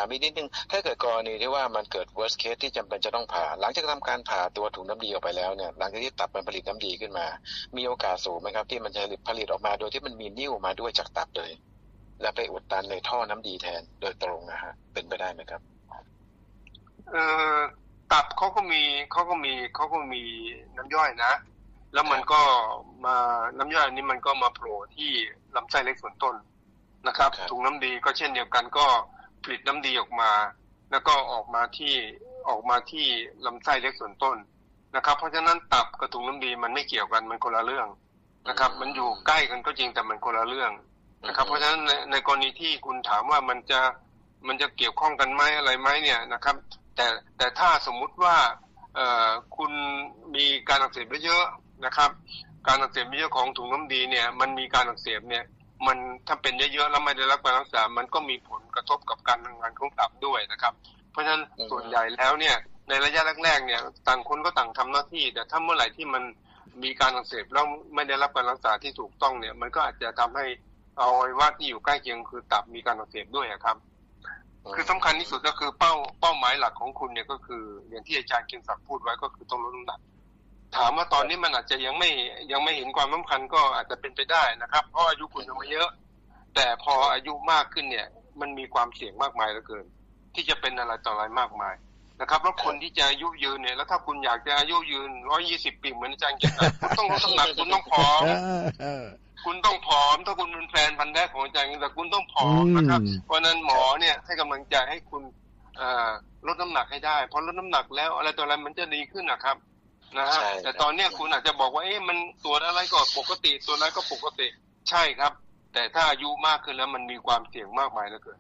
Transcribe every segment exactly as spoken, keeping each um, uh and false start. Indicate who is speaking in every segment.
Speaker 1: ามอีกนิดนึงถ้าเกิดกรณีที่ว่ามันเกิด worst case ที่จำเป็นจะต้องผ่าหลังจากทำการผ่าตัวถุงน้ำดีออกไปแล้วเนี่ยหลังจากที่ตับมันผลิตน้ำดีขึ้นมามีโอกาสสูงไหมครับที่มันจะผลิตออกมาโดยที่มันมีนิ่วมาด้วยจากตับเลยแล้วไปอุดตันในท่อน้ำดีแทนโดยตรงนะฮะเป็นไปได้ไหมครับ
Speaker 2: เอ่อตับเขาก็มีเขาก็มีเขาก็มีน้ำย่อยนะแล้วมันก็มาน้ำย่อยนี้มันก็มาโผล่ที่ลำไส้เล็กส่วนต้นนะครับถุงน้ำดีก็เช่นเดียวกันก็ผลิตน้ำดีออกมาแล้วก็ออกมาที่ออกมาที่ลำไส้เล็กส่วนต้นนะครับเพราะฉะนั้นตับกับถุงน้ำดีมันไม่เกี่ยวกันมันคนละเรื่องนะครับมันอยู่ใกล้กันก็จริงแต่มันคนละเรื่องนะครับเพราะฉะนั้นในในกรณีที่คุณถามว่ามันจะมันจะเกี่ยวข้องกันไหมอะไรไหมเนี่ยนะครับแต่แต่ถ้าสมมุติว่าเอ่อคุณมีการอักเสบเยอะๆนะครับการอักเสบเยอะของถุงน้ำดีเนี่ยมันมีการอักเสบเนี่ยมันถ้าเป็นเยอะๆแล้วไม่ได้รับการรักษามันก็มีผลกระทบกับการทำงานของตับด้วยนะครับเพราะฉะนั้นส่วนใหญ่แล้วเนี่ยในระยะแรกๆเนี่ยต่างคนก็ต่างทำหน้าที่แต่ถ้าเมื่อไหร่ที่มันมีการอักเสบแล้วไม่ได้รับการรักษาที่ถูกต้องเนี่ยมันก็อาจจะทำให้เอาไว้ว่าที่อยู่ใกล้เคียงคือตับมีการอักเสบด้วยครับคือสำคัญที่สุดก็คือเป้าเป้าหมายหลักของคุณเนี่ยก็คืออย่างที่อาจารย์เกียรติศักดิ์พูดไว้ก็คือต้องลดน้ำหนักถามว่าตอนนี้มันอาจจะยังไม่ยังไม่เห็นความสำคัญก็อาจจะเป็นไปได้นะครับเพราะอายุคุณยังไม่เยอะแต่พออายุมากขึ้นเนี่ยมันมีความเสี่ยงมากมายเหลือเกินที่จะเป็นอะไรต่ออะไรมากมายนะครับแล้วคนที่จะอายุยืนเนี่ยแล้วถ้าคุณอยากจะอายุยืนหนึ่งร้อยยี่สิบปีเหมือนอาจารย์เกียรติศักดิ์คุณต้องลดน้ำหนักคุณต้องผอมคุณต้องผอมถ้าคุณเป็นแฟนพันธุ์แท้ของอาจารย์แต่คุณต้องผอมนะครับเพราะนั้นหมอเนี่ยให้กำลังใจให้คุณลดน้ำหนักให้ได้พอลดน้ำหนักแล้วอะไรต่ออะไรมันจะดีขึ้นนะครับนะฮะแต่ตอนนี้คุณอาจจะบอกว่าเอ๊ะมันตรวจอะไรก็ปกติตรวจอะไรก็ปกติใช่ครับแต่ถ้าอายุมากขึ้นแล้วมันมีความเสี่ยงมากมายเหลือเกิน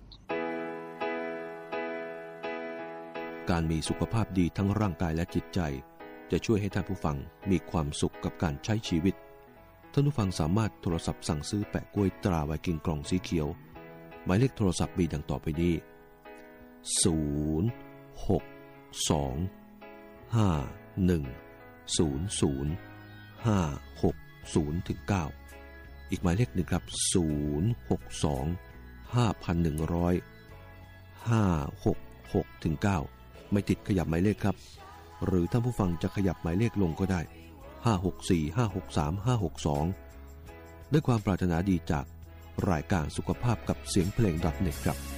Speaker 3: การมีสุขภาพดีทั้งร่างกายและจิตใจจะช่วยให้ท่านผู้ฟังมีความสุขกับการใช้ชีวิตท่านผู้ฟังสามารถโทรศัพท์สั่งซื้อแปะกล้วยตราไวกิ้งกล่องสีเขียวหมายเลขโทรศัพท์มีดังต่อไปนี้ศูนย์ หก สอง ห้า หนึ่ง ศูนย์ ศูนย์ ห้า หก ศูนย์ ถึง เก้าอีกหมายเลขหนึ่งครับศูนย์ หก สอง ห้า หนึ่ง ศูนย์ ห้า หก หก ถึง เก้าไม่ติดขยับหมายเลขครับหรือท่านผู้ฟังจะขยับหมายเลขลงก็ได้ห้า หก สี่ ห้า หก สาม ห้า หก สองด้วยความปรารถนาดีจากรายการสุขภาพกับเสียงเพลง .net ครับ